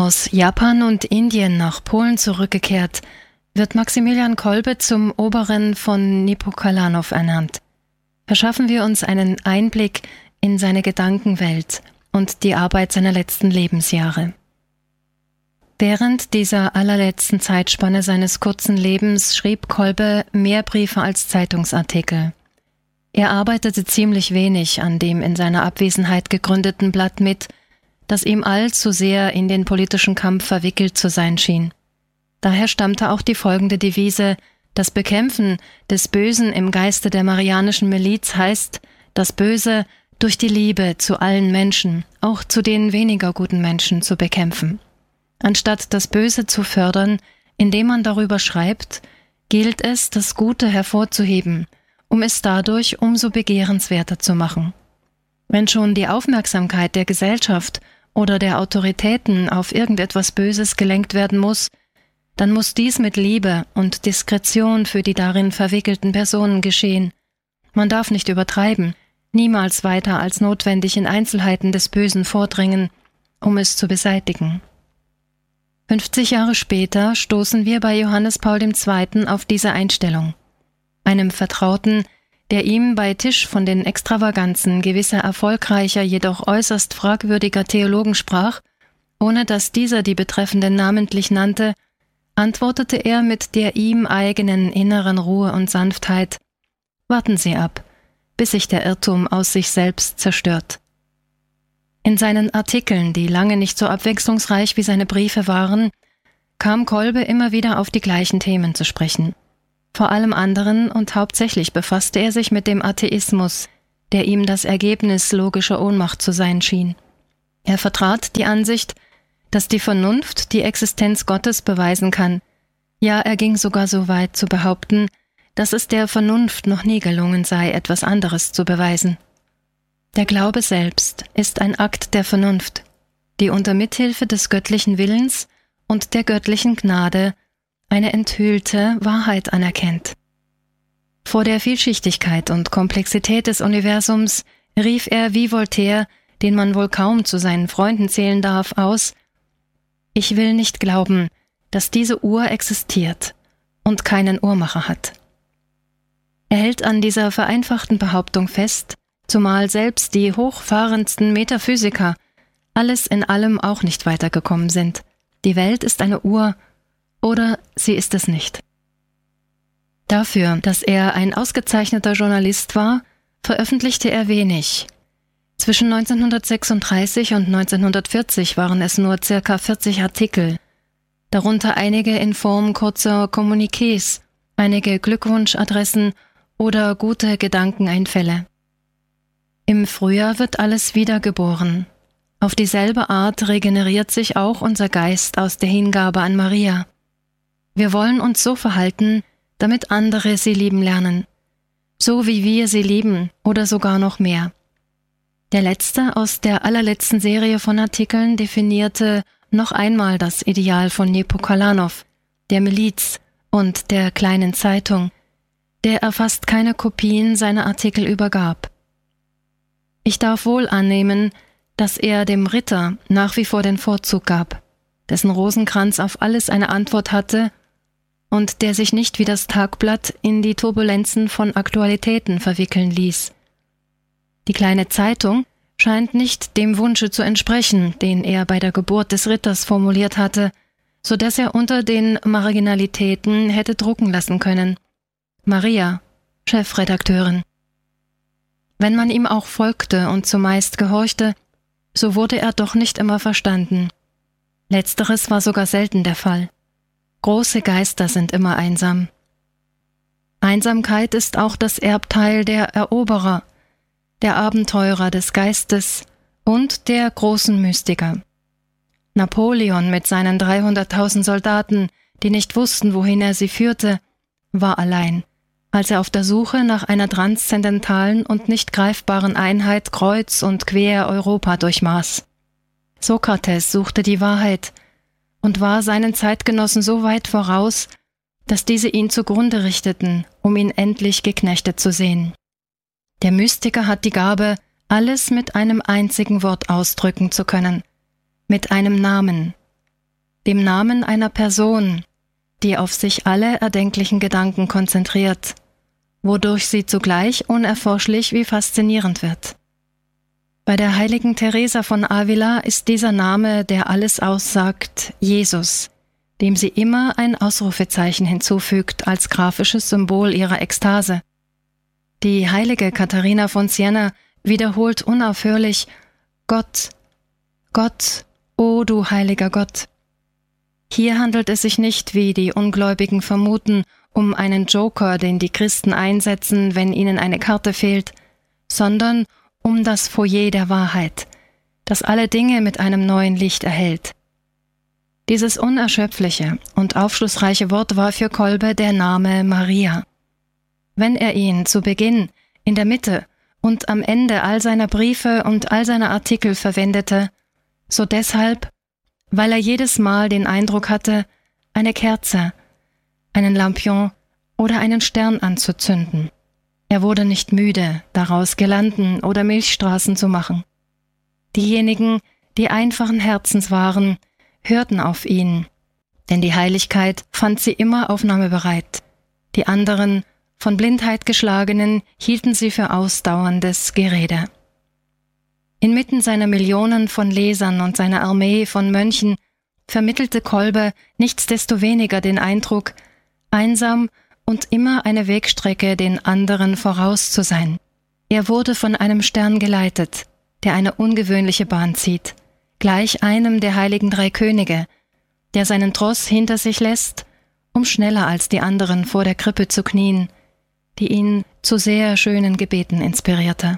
Aus Japan und Indien nach Polen zurückgekehrt, wird Maximilian Kolbe zum Oberen von Niepokalanow ernannt. Verschaffen wir uns einen Einblick in seine Gedankenwelt und die Arbeit seiner letzten Lebensjahre. Während dieser allerletzten Zeitspanne seines kurzen Lebens schrieb Kolbe mehr Briefe als Zeitungsartikel. Er arbeitete ziemlich wenig an dem in seiner Abwesenheit gegründeten Blatt mit, das ihm allzu sehr in den politischen Kampf verwickelt zu sein schien. Daher stammte auch die folgende Devise: Das Bekämpfen des Bösen im Geiste der Marianischen Miliz heißt, das Böse durch die Liebe zu allen Menschen, auch zu den weniger guten Menschen, zu bekämpfen. Anstatt das Böse zu fördern, indem man darüber schreibt, gilt es, das Gute hervorzuheben, um es dadurch umso begehrenswerter zu machen. Wenn schon die Aufmerksamkeit der Gesellschaft oder der Autoritäten auf irgendetwas Böses gelenkt werden muss, dann muss dies mit Liebe und Diskretion für die darin verwickelten Personen geschehen. Man darf nicht übertreiben, niemals weiter als notwendig in Einzelheiten des Bösen vordringen, um es zu beseitigen. 50 Jahre später stoßen wir bei Johannes Paul II. Auf diese Einstellung. Einem Vertrauten, der ihm bei Tisch von den Extravaganzen gewisser erfolgreicher, jedoch äußerst fragwürdiger Theologen sprach, ohne dass dieser die Betreffenden namentlich nannte, antwortete er mit der ihm eigenen inneren Ruhe und Sanftheit: Warten Sie ab, bis sich der Irrtum aus sich selbst zerstört. In seinen Artikeln, die lange nicht so abwechslungsreich wie seine Briefe waren, kam Kolbe immer wieder auf die gleichen Themen zu sprechen. Vor allem anderen und hauptsächlich befasste er sich mit dem Atheismus, der ihm das Ergebnis logischer Ohnmacht zu sein schien. Er vertrat die Ansicht, dass die Vernunft die Existenz Gottes beweisen kann. Ja, er ging sogar so weit zu behaupten, dass es der Vernunft noch nie gelungen sei, etwas anderes zu beweisen. Der Glaube selbst ist ein Akt der Vernunft, die unter Mithilfe des göttlichen Willens und der göttlichen Gnade eine enthüllte Wahrheit anerkennt. Vor der Vielschichtigkeit und Komplexität des Universums rief er wie Voltaire, den man wohl kaum zu seinen Freunden zählen darf, aus: Ich will nicht glauben, dass diese Uhr existiert und keinen Uhrmacher hat. Er hält an dieser vereinfachten Behauptung fest, zumal selbst die hochfahrendsten Metaphysiker alles in allem auch nicht weitergekommen sind. Die Welt ist eine Uhr, oder sie ist es nicht. Dafür, dass er ein ausgezeichneter Journalist war, veröffentlichte er wenig. Zwischen 1936 und 1940 waren es nur ca. 40 Artikel, darunter einige in Form kurzer Kommuniqués, einige Glückwunschadressen oder gute Gedankeneinfälle. Im Frühjahr wird alles wiedergeboren. Auf dieselbe Art regeneriert sich auch unser Geist aus der Hingabe an Maria. Wir wollen uns so verhalten, damit andere sie lieben lernen, so wie wir sie lieben oder sogar noch mehr. Der letzte aus der allerletzten Serie von Artikeln definierte noch einmal das Ideal von Niepokalanow, der Miliz und der kleinen Zeitung, der er fast keine Kopien seiner Artikel übergab. Ich darf wohl annehmen, dass er dem Ritter nach wie vor den Vorzug gab, dessen Rosenkranz auf alles eine Antwort hatte und der sich nicht wie das Tagblatt in die Turbulenzen von Aktualitäten verwickeln ließ. Die kleine Zeitung scheint nicht dem Wunsche zu entsprechen, den er bei der Geburt des Ritters formuliert hatte, so dass er unter den Marginalitäten hätte drucken lassen können: Maria, Chefredakteurin. Wenn man ihm auch folgte und zumeist gehorchte, so wurde er doch nicht immer verstanden. Letzteres war sogar selten der Fall. Große Geister sind immer einsam. Einsamkeit ist auch das Erbteil der Eroberer, der Abenteurer des Geistes und der großen Mystiker. Napoleon mit seinen 300.000 Soldaten, die nicht wussten, wohin er sie führte, war allein, als er auf der Suche nach einer transzendentalen und nicht greifbaren Einheit kreuz und quer Europa durchmaß. Sokrates suchte die Wahrheit und war seinen Zeitgenossen so weit voraus, dass diese ihn zugrunde richteten, um ihn endlich geknechtet zu sehen. Der Mystiker hat die Gabe, alles mit einem einzigen Wort ausdrücken zu können, mit einem Namen, dem Namen einer Person, die auf sich alle erdenklichen Gedanken konzentriert, wodurch sie zugleich unerforschlich wie faszinierend wird. Bei der heiligen Teresa von Avila ist dieser Name, der alles aussagt, Jesus, dem sie immer ein Ausrufezeichen hinzufügt als grafisches Symbol ihrer Ekstase. Die heilige Katharina von Siena wiederholt unaufhörlich: Gott, Gott, o du heiliger Gott. Hier handelt es sich nicht, wie die Ungläubigen vermuten, um einen Joker, den die Christen einsetzen, wenn ihnen eine Karte fehlt, sondern um das Foyer der Wahrheit, das alle Dinge mit einem neuen Licht erhellt. Dieses unerschöpfliche und aufschlussreiche Wort war für Kolbe der Name Maria. Wenn er ihn zu Beginn, in der Mitte und am Ende all seiner Briefe und all seiner Artikel verwendete, so deshalb, weil er jedes Mal den Eindruck hatte, eine Kerze, einen Lampion oder einen Stern anzuzünden. Er wurde nicht müde, daraus Girlanden oder Milchstraßen zu machen. Diejenigen, die einfachen Herzens waren, hörten auf ihn, denn die Heiligkeit fand sie immer aufnahmebereit. Die anderen, von Blindheit geschlagenen, hielten sie für ausdauerndes Gerede. Inmitten seiner Millionen von Lesern und seiner Armee von Mönchen vermittelte Kolbe nichtsdestoweniger den Eindruck, einsam und immer eine Wegstrecke den anderen voraus zu sein. Er wurde von einem Stern geleitet, der eine ungewöhnliche Bahn zieht, gleich einem der heiligen drei Könige, der seinen Tross hinter sich lässt, um schneller als die anderen vor der Krippe zu knien, die ihn zu sehr schönen Gebeten inspirierte.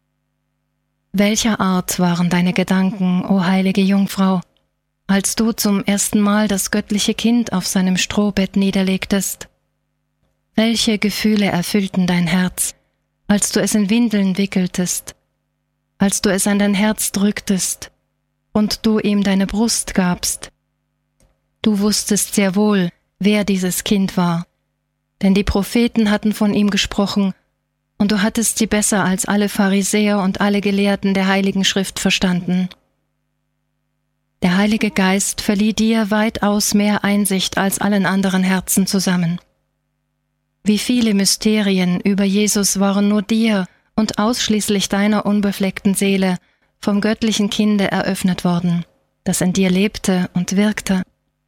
Welcher Art waren deine Gedanken, o heilige Jungfrau, als du zum ersten Mal das göttliche Kind auf seinem Strohbett niederlegtest? Welche Gefühle erfüllten dein Herz, als du es in Windeln wickeltest, als du es an dein Herz drücktest und du ihm deine Brust gabst? Du wusstest sehr wohl, wer dieses Kind war, denn die Propheten hatten von ihm gesprochen, und du hattest sie besser als alle Pharisäer und alle Gelehrten der Heiligen Schrift verstanden. Der Heilige Geist verlieh dir weitaus mehr Einsicht als allen anderen Herzen zusammen. Wie viele Mysterien über Jesus waren nur dir und ausschließlich deiner unbefleckten Seele vom göttlichen Kinde eröffnet worden, das in dir lebte und wirkte.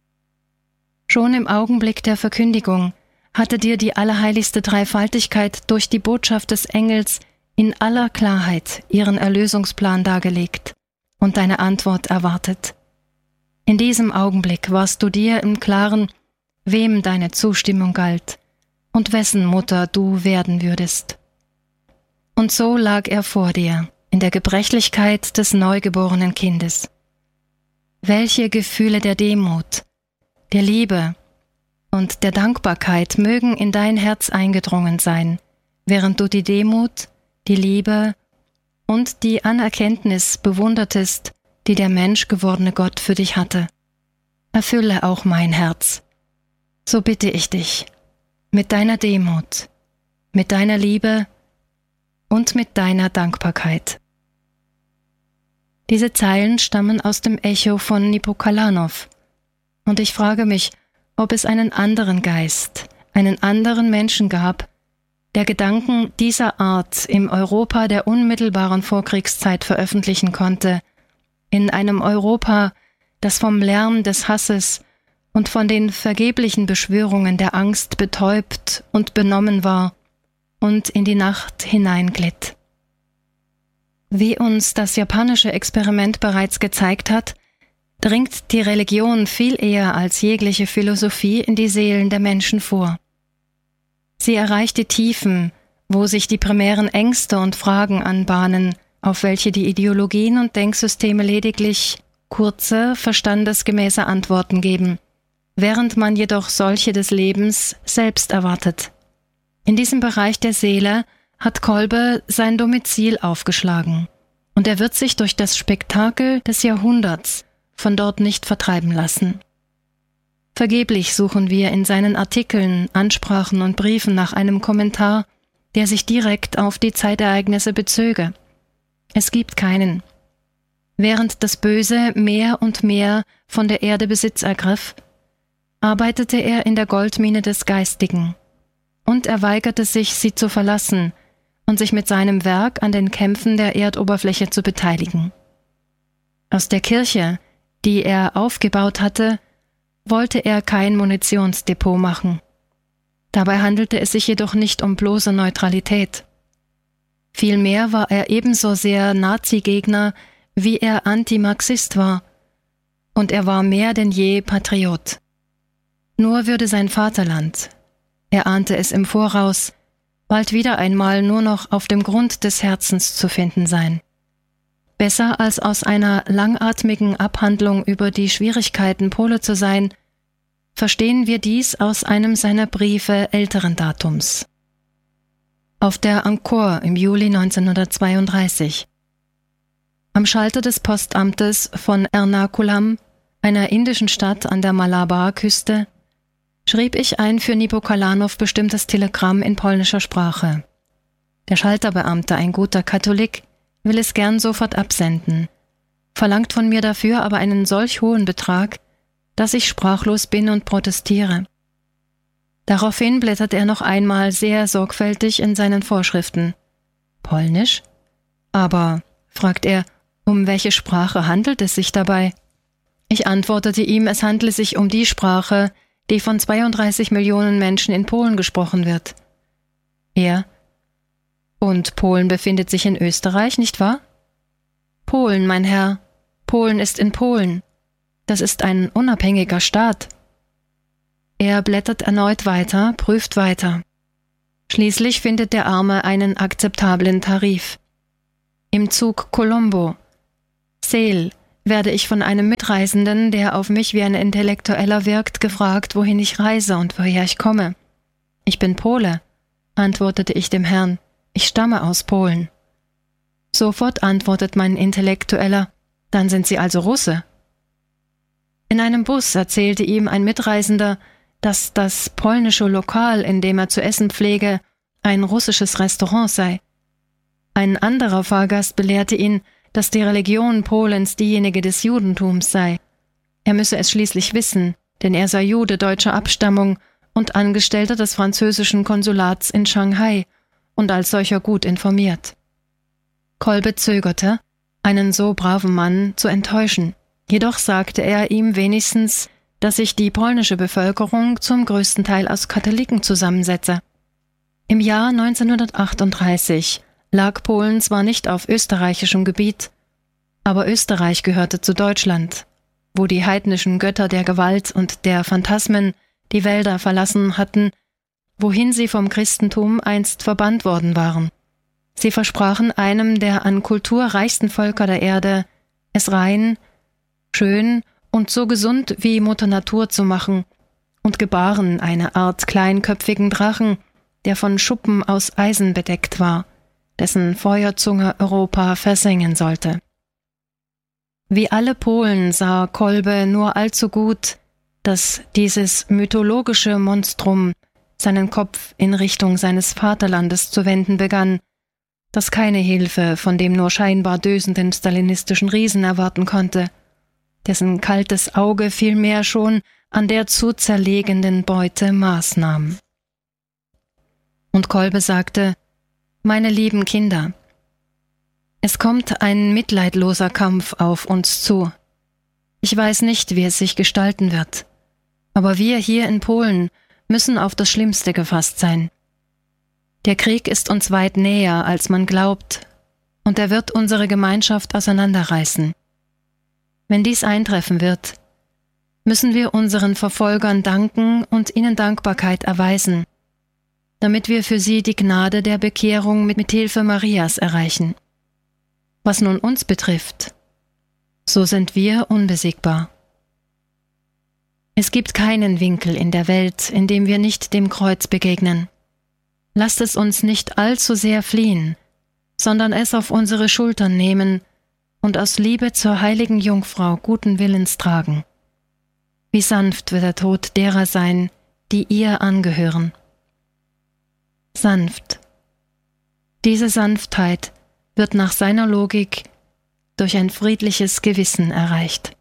Schon im Augenblick der Verkündigung hatte dir die allerheiligste Dreifaltigkeit durch die Botschaft des Engels in aller Klarheit ihren Erlösungsplan dargelegt und deine Antwort erwartet. In diesem Augenblick warst du dir im Klaren, wem deine Zustimmung galt und wessen Mutter du werden würdest. Und so lag er vor dir, in der Gebrechlichkeit des neugeborenen Kindes. Welche Gefühle der Demut, der Liebe und der Dankbarkeit mögen in dein Herz eingedrungen sein, während du die Demut, die Liebe und die Anerkenntnis bewundertest, die der menschgewordene Gott für dich hatte. Erfülle auch mein Herz. So bitte ich dich, mit deiner Demut, mit deiner Liebe und mit deiner Dankbarkeit. Diese Zeilen stammen aus dem Echo von Nepokalanow, und ich frage mich, ob es einen anderen Geist, einen anderen Menschen gab, der Gedanken dieser Art im Europa der unmittelbaren Vorkriegszeit veröffentlichen konnte, in einem Europa, das vom Lärm des Hasses und von den vergeblichen Beschwörungen der Angst betäubt und benommen war und in die Nacht hineinglitt. Wie uns das japanische Experiment bereits gezeigt hat, dringt die Religion viel eher als jegliche Philosophie in die Seelen der Menschen vor. Sie erreicht die Tiefen, wo sich die primären Ängste und Fragen anbahnen, auf welche die Ideologien und Denksysteme lediglich kurze, verstandesgemäße Antworten geben, während man jedoch solche des Lebens selbst erwartet. In diesem Bereich der Seele hat Kolbe sein Domizil aufgeschlagen, und er wird sich durch das Spektakel des Jahrhunderts von dort nicht vertreiben lassen. Vergeblich suchen wir in seinen Artikeln, Ansprachen und Briefen nach einem Kommentar, der sich direkt auf die Zeitereignisse bezöge. Es gibt keinen. Während das Böse mehr und mehr von der Erde Besitz ergriff, arbeitete er in der Goldmine des Geistigen, und er weigerte sich, sie zu verlassen und sich mit seinem Werk an den Kämpfen der Erdoberfläche zu beteiligen. Aus der Kirche, die er aufgebaut hatte, wollte er kein Munitionsdepot machen. Dabei handelte es sich jedoch nicht um bloße Neutralität. Vielmehr war er ebenso sehr Nazi-Gegner, wie er Antimarxist war, und er war mehr denn je Patriot. Nur würde sein Vaterland, er ahnte es im Voraus, bald wieder einmal nur noch auf dem Grund des Herzens zu finden sein. Besser als aus einer langatmigen Abhandlung über die Schwierigkeiten, Pole zu sein, verstehen wir dies aus einem seiner Briefe älteren Datums. Auf der Angkor im Juli 1932. Am Schalter des Postamtes von Ernakulam, einer indischen Stadt an der Malabar-Küste, schrieb ich ein für Nipokalanow bestimmtes Telegramm in polnischer Sprache. Der Schalterbeamte, ein guter Katholik, will es gern sofort absenden, verlangt von mir dafür aber einen solch hohen Betrag, dass ich sprachlos bin und protestiere. Daraufhin blättert er noch einmal sehr sorgfältig in seinen Vorschriften. Polnisch? Aber, fragt er, um welche Sprache handelt es sich dabei? Ich antwortete ihm, es handle sich um die Sprache, die von 32 Millionen Menschen in Polen gesprochen wird. Er: Und Polen befindet sich in Österreich, nicht wahr? Polen, mein Herr. Polen ist in Polen. Das ist ein unabhängiger Staat. Er blättert erneut weiter, prüft weiter. Schließlich findet der Arme einen akzeptablen Tarif. Im Zug Colombo, Sale, werde ich von einem Mitreisenden, der auf mich wie ein Intellektueller wirkt, gefragt, wohin ich reise und woher ich komme. Ich bin Pole, antwortete ich dem Herrn. Ich stamme aus Polen. Sofort antwortet mein Intellektueller, dann sind Sie also Russe. In einem Bus erzählte ihm ein Mitreisender, dass das polnische Lokal, in dem er zu essen pflege, ein russisches Restaurant sei. Ein anderer Fahrgast belehrte ihn, dass die Religion Polens diejenige des Judentums sei. Er müsse es schließlich wissen, denn er sei Jude deutscher Abstammung und Angestellter des französischen Konsulats in Shanghai und als solcher gut informiert. Kolbe zögerte, einen so braven Mann zu enttäuschen. Jedoch sagte er ihm wenigstens, dass sich die polnische Bevölkerung zum größten Teil aus Katholiken zusammensetze. Im Jahr 1938 lag Polen zwar nicht auf österreichischem Gebiet, aber Österreich gehörte zu Deutschland, wo die heidnischen Götter der Gewalt und der Phantasmen die Wälder verlassen hatten, wohin sie vom Christentum einst verbannt worden waren. Sie versprachen einem der an Kultur reichsten Völker der Erde, es rein, schön und so gesund wie Mutter Natur zu machen, und gebaren eine Art kleinköpfigen Drachen, der von Schuppen aus Eisen bedeckt war, dessen Feuerzunge Europa versengen sollte. Wie alle Polen sah Kolbe nur allzu gut, dass dieses mythologische Monstrum seinen Kopf in Richtung seines Vaterlandes zu wenden begann, das keine Hilfe von dem nur scheinbar dösenden stalinistischen Riesen erwarten konnte, dessen kaltes Auge vielmehr schon an der zu zerlegenden Beute Maß nahm. Und Kolbe sagte: Meine lieben Kinder, es kommt ein mitleidloser Kampf auf uns zu. Ich weiß nicht, wie es sich gestalten wird, aber wir hier in Polen müssen auf das Schlimmste gefasst sein. Der Krieg ist uns weit näher, als man glaubt, und er wird unsere Gemeinschaft auseinanderreißen. Wenn dies eintreffen wird, müssen wir unseren Verfolgern danken und ihnen Dankbarkeit erweisen, damit wir für sie die Gnade der Bekehrung mit Hilfe Marias erreichen. Was nun uns betrifft, so sind wir unbesiegbar. Es gibt keinen Winkel in der Welt, in dem wir nicht dem Kreuz begegnen. Lasst es uns nicht allzu sehr fliehen, sondern es auf unsere Schultern nehmen und aus Liebe zur heiligen Jungfrau guten Willens tragen. Wie sanft wird der Tod derer sein, die ihr angehören. Sanft. Diese Sanftheit wird nach seiner Logik durch ein friedliches Gewissen erreicht.